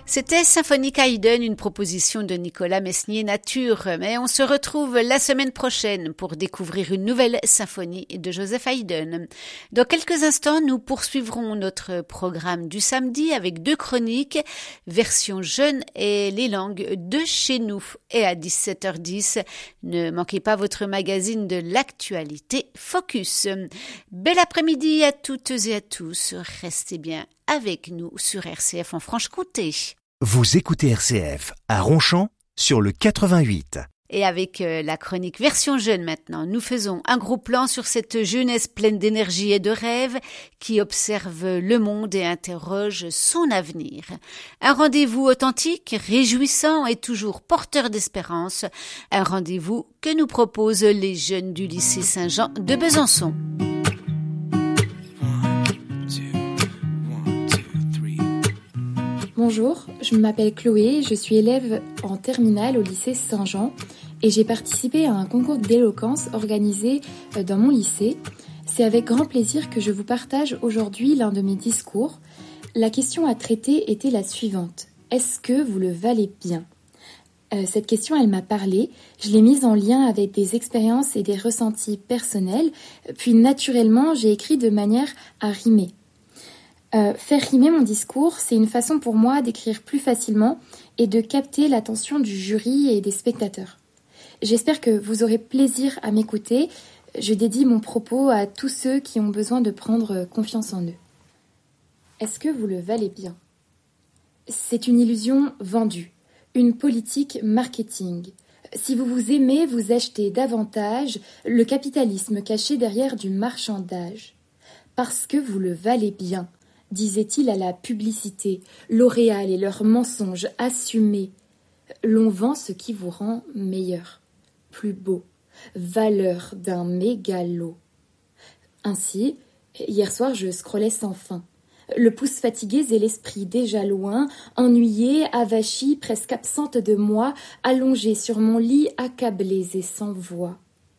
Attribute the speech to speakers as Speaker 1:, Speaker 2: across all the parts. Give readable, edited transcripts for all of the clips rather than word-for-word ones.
Speaker 1: C'était Symphonique Haydn, une proposition de Nicolas Mesnier-Nature. Mais on se retrouve la semaine prochaine pour découvrir une nouvelle symphonie de Joseph Haydn. Dans quelques instants, nous poursuivrons notre programme du samedi avec 2 chroniques, version jeune et les langues de chez nous. Et à 17h10, ne manquez pas votre magazine de l'actualité Focus. Bel après-midi à toutes et à tous. Restez bien avec nous sur RCF en Franche-Comté.
Speaker 2: Vous écoutez RCF à Ronchamp sur le 88.
Speaker 1: Et avec la chronique version jeune maintenant, nous faisons un gros plan sur cette jeunesse pleine d'énergie et de rêves qui observe le monde et interroge son avenir. Un rendez-vous authentique, réjouissant et toujours porteur d'espérance. Un rendez-vous que nous proposent les jeunes du lycée Saint-Jean de Besançon.
Speaker 3: Bonjour, je m'appelle Chloé, je suis élève en terminale au lycée Saint-Jean et j'ai participé à un concours d'éloquence organisé dans mon lycée. C'est avec grand plaisir que je vous partage aujourd'hui l'un de mes discours. La question à traiter était la suivante. Est-ce que vous le valez bien ? Cette question, elle m'a parlé. Je l'ai mise en lien avec des expériences et des ressentis personnels. Puis naturellement, j'ai écrit de manière à rimer. Faire rimer mon discours, c'est une façon pour moi d'écrire plus facilement et de capter l'attention du jury et des spectateurs. J'espère que vous aurez plaisir à m'écouter. Je dédie mon propos à tous ceux qui ont besoin de prendre confiance en eux. Est-ce que vous le valez bien ? C'est une illusion vendue, une politique marketing. Si vous vous aimez, vous achetez davantage, le capitalisme caché derrière du marchandage. Parce que vous le valez bien, disait-il à la publicité, L'Oréal et leurs mensonges assumés. L'on vend ce qui vous rend meilleur, plus beau, valeur d'un mégalo. Ainsi, hier soir je scrollais sans fin. Le pouce fatigué et l'esprit déjà loin, ennuyé, avachi, presque absente de moi, allongée sur mon lit, accablée et sans voix.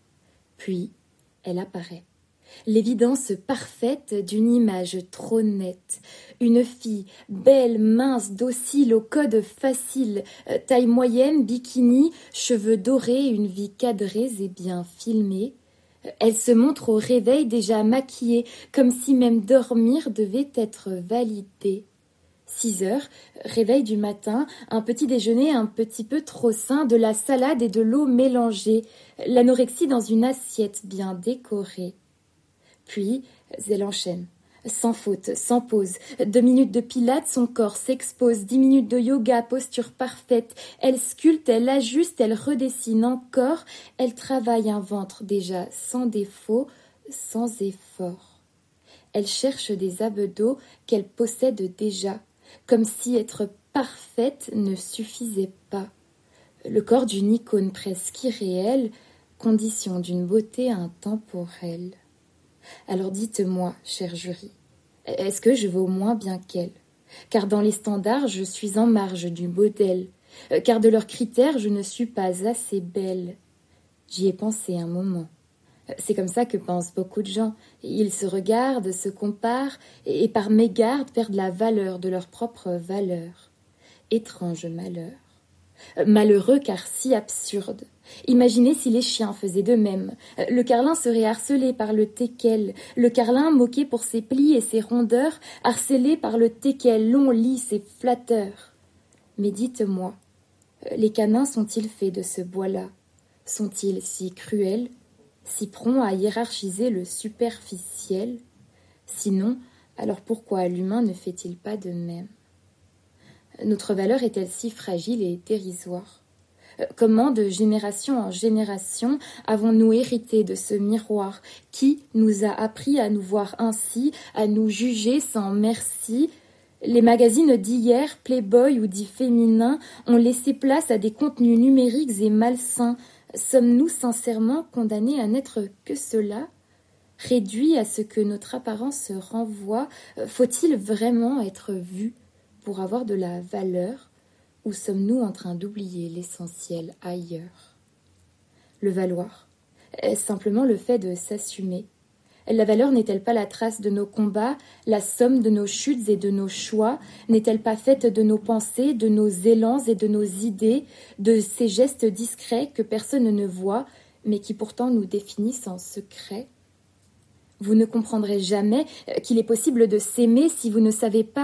Speaker 3: Puis, elle apparaît. L'évidence parfaite d'une image trop nette. Une fille, belle, mince, docile, au code facile, taille moyenne, bikini, cheveux dorés, une vie cadrée et bien filmée. Elle se montre au réveil déjà maquillée, comme si même dormir devait être validé. 6 heures, réveil du matin, un petit déjeuner un petit peu trop sain, de la salade et de l'eau mélangée, l'anorexie dans une assiette bien décorée. Puis, elle enchaîne. Sans faute, sans pause. 2 minutes de pilates, son corps s'expose. 10 minutes de yoga, posture parfaite. Elle sculpte, elle ajuste, elle redessine encore. Elle travaille un ventre déjà sans défaut, sans effort. Elle cherche des abdos qu'elle possède déjà, comme si être parfaite ne suffisait pas. Le corps d'une icône presque irréelle, condition d'une beauté intemporelle. Alors dites-moi, cher jury, est-ce que je vaux moins bien qu'elle ? Car dans les standards, je suis en marge du modèle. Car de leurs critères, je ne suis pas assez belle. J'y ai pensé un moment. C'est comme ça que pensent beaucoup de gens. Ils se regardent, se comparent, et par mégarde perdent la valeur de leur propre valeur. Étrange malheur. Malheureux car si absurde. Imaginez si les chiens faisaient de même. Le carlin serait harcelé par le teckel. Le carlin, moqué pour ses plis et ses rondeurs, harcelé par le teckel, long, lisse et flatteur. Mais dites-moi, les canins sont-ils faits de ce bois-là ? Sont-ils si cruels, si prompts à hiérarchiser le superficiel ? Sinon, alors pourquoi l'humain ne fait-il pas de même ? Notre valeur est-elle si fragile et dérisoire ? Comment, de génération en génération, avons-nous hérité de ce miroir qui nous a appris à nous voir ainsi, à nous juger sans merci ? Les magazines d'hier, Playboy ou dits féminins, ont laissé place à des contenus numériques et malsains. Sommes-nous sincèrement condamnés à n'être que cela ? Réduits à ce que notre apparence renvoie, faut-il vraiment être vu pour avoir de la valeur ? Ou sommes-nous en train d'oublier l'essentiel ailleurs ? Le valoir, est-ce simplement le fait de s'assumer ? La valeur n'est-elle pas la trace de nos combats, la somme de nos chutes et de nos choix? N'est-elle pas faite de nos pensées, de nos élans et de nos idées, de ces gestes discrets que personne ne voit, mais qui pourtant nous définissent en secret? Vous ne comprendrez jamais qu'il est possible de s'aimer si vous ne savez pas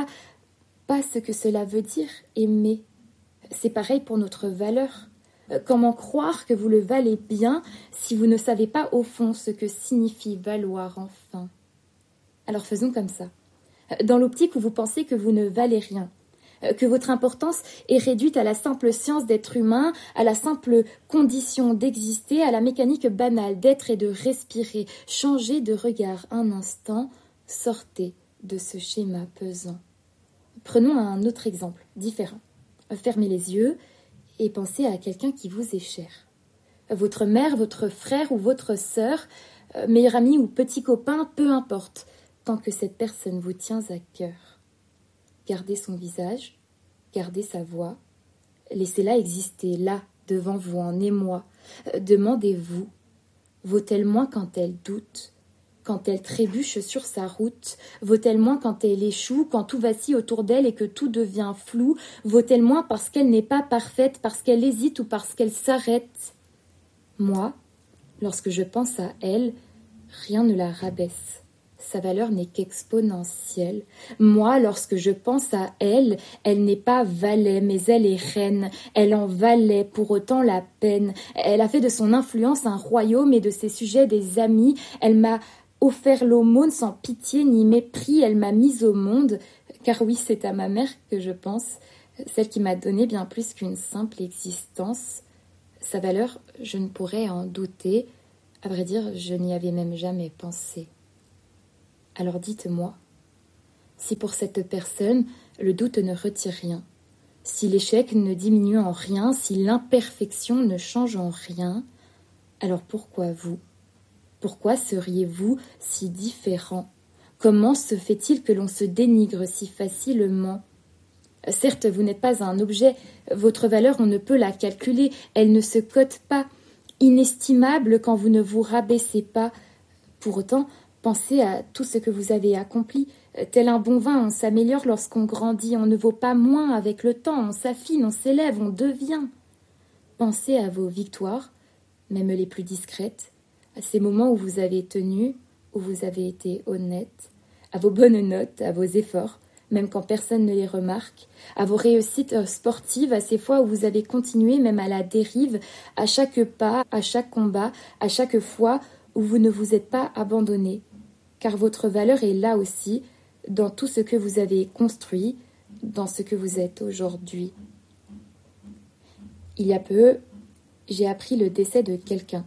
Speaker 3: ce que cela veut dire, aimer. C'est pareil pour notre valeur. Comment croire que vous le valez bien si vous ne savez pas au fond ce que signifie valoir enfin? Alors faisons comme ça. Dans l'optique où vous pensez que vous ne valez rien, que votre importance est réduite à la simple science d'être humain, à la simple condition d'exister, à la mécanique banale d'être et de respirer, changez de regard un instant, sortez de ce schéma pesant. Prenons un autre exemple, différent. Fermez les yeux et pensez à quelqu'un qui vous est cher. Votre mère, votre frère ou votre sœur, meilleur ami ou petit copain, peu importe, tant que cette personne vous tient à cœur. Gardez son visage, gardez sa voix, laissez-la exister là, devant vous, en émoi. Demandez-vous, vaut-elle moins quand elle doute, quand elle trébuche sur sa route? Vaut-elle moins quand elle échoue, quand tout vacille autour d'elle et que tout devient flou? Vaut-elle moins parce qu'elle n'est pas parfaite, parce qu'elle hésite ou parce qu'elle s'arrête? Moi, lorsque je pense à elle, rien ne la rabaisse. Sa valeur n'est qu'exponentielle. Moi, lorsque je pense à elle, elle n'est pas valet, mais elle est reine. Elle en valait pour autant la peine. Elle a fait de son influence un royaume et de ses sujets des amis. Elle m'a offert l'aumône sans pitié ni mépris. Elle m'a mise au monde, car oui, c'est à ma mère que je pense, celle qui m'a donné bien plus qu'une simple existence. Sa valeur, je ne pourrais en douter. À vrai dire, je n'y avais même jamais pensé. Alors dites-moi, si pour cette personne, le doute ne retire rien, si l'échec ne diminue en rien, si l'imperfection ne change en rien, alors pourquoi vous? Pourquoi seriez-vous si différent? Comment se fait-il que l'on se dénigre si facilement? Certes, vous n'êtes pas un objet, votre valeur, on ne peut la calculer, elle ne se cote pas, inestimable quand vous ne vous rabaissez pas. Pour autant, pensez à tout ce que vous avez accompli. Tel un bon vin, on s'améliore lorsqu'on grandit, on ne vaut pas moins avec le temps, on s'affine, on s'élève, on devient. Pensez à vos victoires, même les plus discrètes, à ces moments où vous avez tenu, où vous avez été honnête, à vos bonnes notes, à vos efforts, même quand personne ne les remarque, à vos réussites sportives, à ces fois où vous avez continué même à la dérive, à chaque pas, à chaque combat, à chaque fois où vous ne vous êtes pas abandonné, car votre valeur est là aussi, dans tout ce que vous avez construit, dans ce que vous êtes aujourd'hui. Il y a peu, j'ai appris le décès de quelqu'un.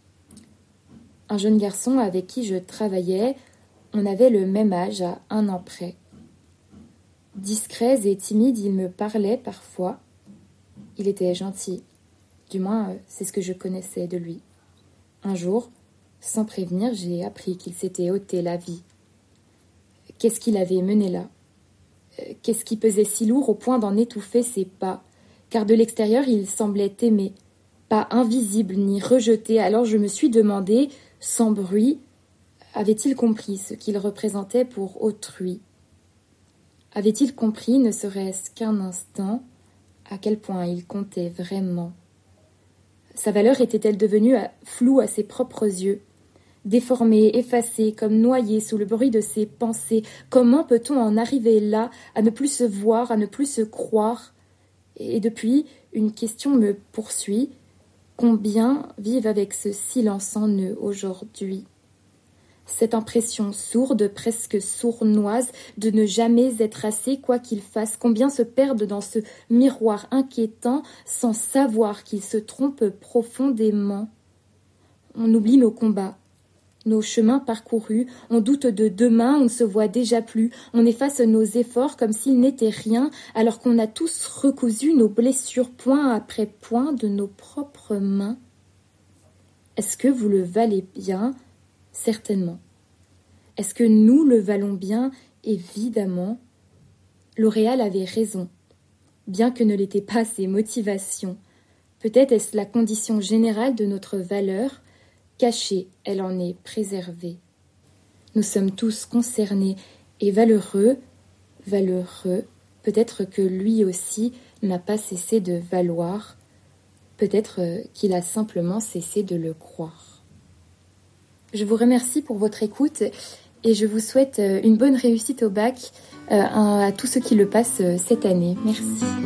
Speaker 3: Un jeune garçon avec qui je travaillais, on avait le même âge à 1 an près. Discret et timide, il me parlait parfois. Il était gentil. Du moins, c'est ce que je connaissais de lui. Un jour, sans prévenir, j'ai appris qu'il s'était ôté la vie. Qu'est-ce qu'il avait mené là? Qu'est-ce qui pesait si lourd au point d'en étouffer ses pas? Car de l'extérieur, il semblait aimé, pas invisible ni rejeté. Alors je me suis demandé, sans bruit, avait-il compris ce qu'il représentait pour autrui? Avait-il compris, ne serait-ce qu'un instant, à quel point il comptait vraiment? Sa valeur était-elle devenue floue à ses propres yeux, déformée, effacée, comme noyée sous le bruit de ses pensées? Comment peut-on en arriver là, à ne plus se voir, à ne plus se croire? Et depuis, une question me poursuit. Combien vivent avec ce silence en eux aujourd'hui? Cette impression sourde, presque sournoise, de ne jamais être assez quoi qu'il fasse, combien se perdent dans ce miroir inquiétant sans savoir qu'ils se trompent profondément. On oublie nos combats, nos chemins parcourus, on doute de demain, on ne se voit déjà plus, on efface nos efforts comme s'ils n'étaient rien, alors qu'on a tous recousu nos blessures point après point de nos propres mains. Est-ce que vous le valez bien? Certainement. Est-ce que nous le valons bien? Évidemment. L'Oréal avait raison, bien que ne l'étaient pas ses motivations. Peut-être est-ce la condition générale de notre valeur. Cachée, elle en est préservée. Nous sommes tous concernés et valeureux. Peut-être que lui aussi n'a pas cessé de valoir. Peut-être qu'il a simplement cessé de le croire. Je vous remercie pour votre écoute et je vous souhaite une bonne réussite au bac à tous ceux qui le passent cette année. Merci.